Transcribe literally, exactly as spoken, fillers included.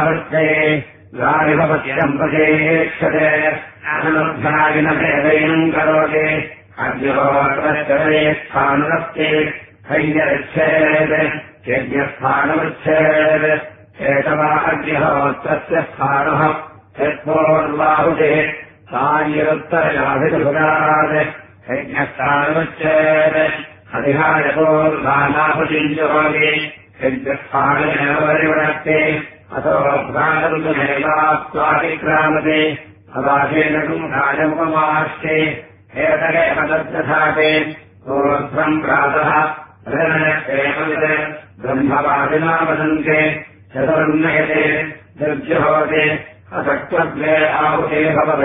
प्रावृत्ते गारिभवत्यम् प्रचेक्षते अनुर्धागिनभेदैनम् करोति अग्निहोत्रश्चरे स्थानुरस्ति हैर्यच्छेद यज्ञस्थानमुच्छेद एतवा अग्निहोत्रस्य स्थानः यत्पूर्वाहुतिः सायुत्तरयाभिसुरात् यज्ञस्थानमुच्छेद अधिहाय पूर्वानाहुतिम् जुहोति यज्ञस्थानेन परिवर्तते अतो भ्रान्तमेवास्त्वातिक्रामते अवासेन गुंहायमुपमास्ते एतदेव तद्दधाते ऊर्ध्वम् प्रातः ब्रह्मवादिना वदन्ते चतुर्नयते निर्जुहोते असक्त्वद्वे आहुते भवते